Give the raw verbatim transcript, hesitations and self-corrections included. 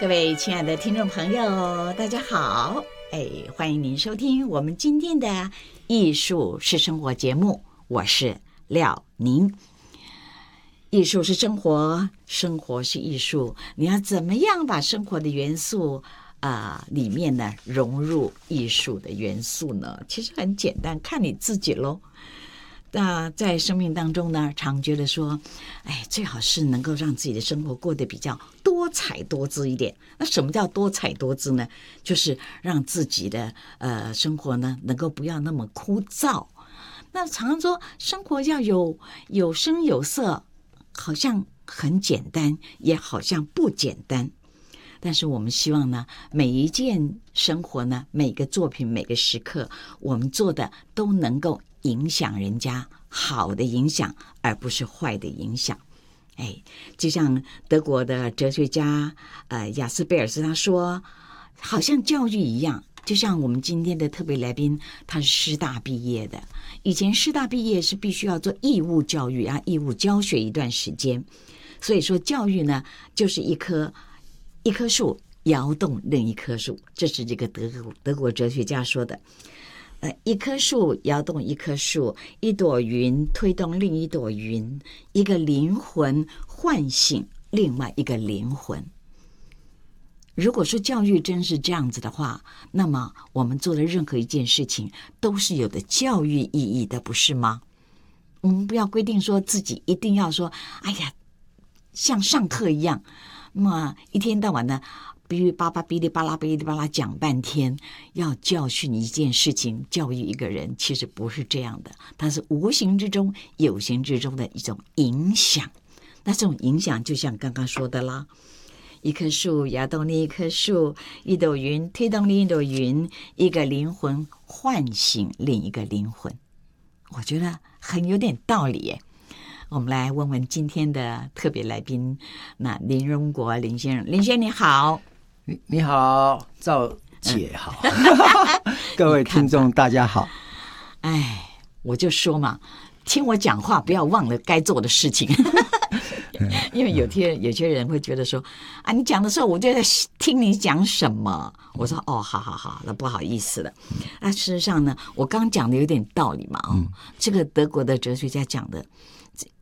各位亲爱的听众朋友，大家好！哎，欢迎您收听我们今天的艺术是生活节目，我是廖宁。艺术是生活，生活是艺术，你要怎么样把生活的元素啊、呃、里面呢融入艺术的元素呢？其实很简单，看你自己咯。那在生命当中呢，常觉得说，哎，最好是能够让自己的生活过得比较多彩多姿一点。那什么叫多彩多姿呢？就是让自己的呃生活呢，能够不要那么枯燥。那常常说生活要有有声有色，好像很简单，也好像不简单。但是我们希望呢，每一件生活呢，每个作品，每个时刻，我们做的都能够影响人家，好的影响，而不是坏的影响。哎，就像德国的哲学家呃雅斯贝尔斯他说，好像教育一样，就像我们今天的特别来宾，他是师大毕业的。以前师大毕业是必须要做义务教育啊，义务教学一段时间。所以说教育呢，就是一棵一棵树摇动另一棵树，这是这个德国德国哲学家说的。呃，一棵树摇动一棵树，一朵云推动另一朵云，一个灵魂唤醒另外一个灵魂。如果说教育真是这样子的话，那么我们做的任何一件事情都是有的教育意义的，不是吗？我们不要规定说自己一定要说，哎呀，像上课一样，那么一天到晚呢，哔哩吧吧哔哩吧啦哔哩吧啦讲半天，要教训一件事情，教育一个人，其实不是这样的，它是无形之中有形之中的一种影响。那这种影响就像刚刚说的啦，一棵树摇动另一棵树，一朵云推动另一朵云，一个灵魂唤醒另一个灵魂。我觉得很有点道理耶。我们来问问今天的特别来宾，那林荣国林先生。林先生你好。 你你好，赵姐好，各位听众大家好。 哎，我就说嘛，听我讲话不要忘了该做的事情。因为有些有些人会觉得说啊，你讲的时候我就在听你讲什么。我说哦，好好好，那不好意思了。那事实上呢，我刚讲的有点道理嘛。哦，这个德国的哲学家讲的，